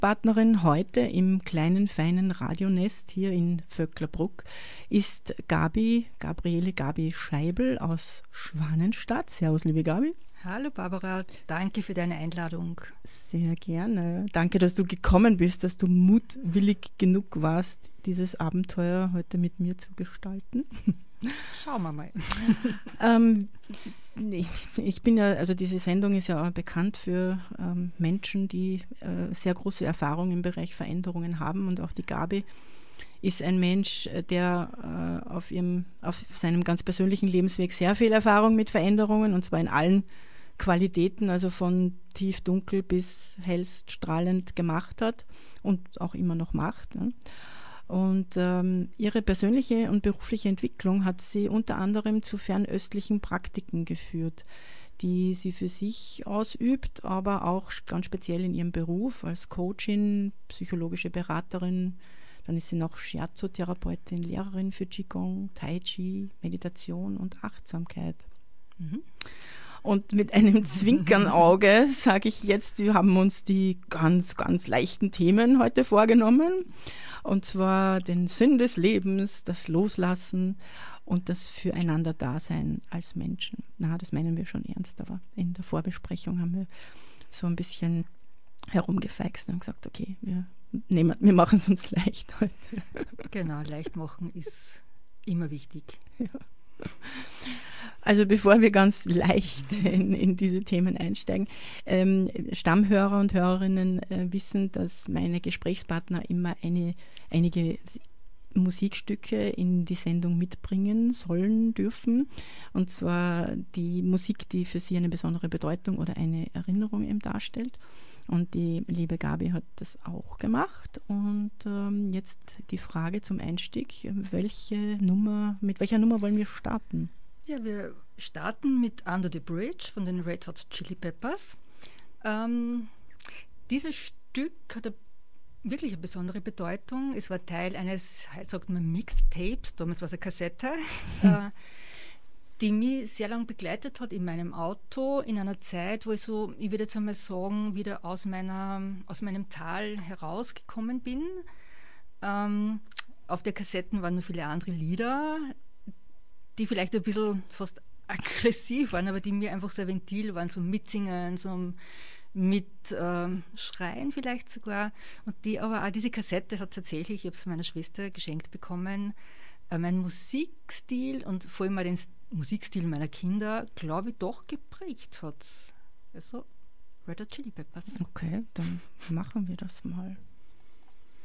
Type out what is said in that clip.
Gesprächspartnerin heute im kleinen, feinen Radionest hier in Vöcklerbruck ist Gabriele Gabi Scheibel aus Schwanenstadt. Servus, liebe Gabi. Hallo Barbara, danke für deine Einladung. Sehr gerne. Danke, dass du gekommen bist, dass du mutwillig genug warst, dieses Abenteuer heute mit mir zu gestalten. Schauen wir mal. Ich bin ja, also diese Sendung ist ja auch bekannt für Menschen, die sehr große Erfahrung im Bereich Veränderungen haben, und auch die Gabi ist ein Mensch, der auf seinem ganz persönlichen Lebensweg sehr viel Erfahrung mit Veränderungen, und zwar in allen Qualitäten, also von tief dunkel bis hellst strahlend gemacht hat und auch immer noch macht. Ne? Und ihre persönliche und berufliche Entwicklung hat sie unter anderem zu fernöstlichen Praktiken geführt, die sie für sich ausübt, aber auch ganz speziell in ihrem Beruf als Coachin, psychologische Beraterin. Dann ist sie noch Shiatsu-Therapeutin, Lehrerin für Qigong, Tai Chi, Meditation und Achtsamkeit. Mhm. Und mit einem Zwinkernauge sage ich jetzt, wir haben uns die ganz, ganz leichten Themen heute vorgenommen. Und zwar den Sinn des Lebens, das Loslassen und das Füreinander-Dasein als Menschen. Na, das meinen wir schon ernst, aber in der Vorbesprechung haben wir so ein bisschen herumgefeixt und gesagt, okay, wir machen es uns leicht heute. Genau, leicht machen ist immer wichtig. Ja. Also bevor wir ganz leicht in diese Themen einsteigen, Stammhörer und Hörerinnen wissen, dass meine Gesprächspartner immer einige Musikstücke in die Sendung mitbringen sollen, dürfen. Und zwar die Musik, die für sie eine besondere Bedeutung oder eine Erinnerung eben darstellt. Und die liebe Gabi hat das auch gemacht. Und jetzt die Frage zum Einstieg, mit welcher Nummer wollen wir starten? Ja, wir starten mit Under the Bridge von den Red Hot Chili Peppers. Dieses Stück hat wirklich eine besondere Bedeutung. Es war Teil eines, heute sagt man Mixtapes, damals war es eine Kassette, die mich sehr lange begleitet hat in meinem Auto, in einer Zeit, wo ich würde jetzt einmal sagen, wieder aus meinem Tal herausgekommen bin. Auf der Kassetten waren noch viele andere Lieder, die vielleicht ein bisschen fast aggressiv waren, aber die mir einfach so ein Ventil waren, so Mitsingen, so mit Schreien vielleicht sogar. Und diese Kassette hat tatsächlich, ich habe es von meiner Schwester geschenkt bekommen, meinen Musikstil und vor allem den Musikstil meiner Kinder, glaube ich, doch geprägt hat. Also Red Hot Chili Peppers. Okay, dann machen wir das mal.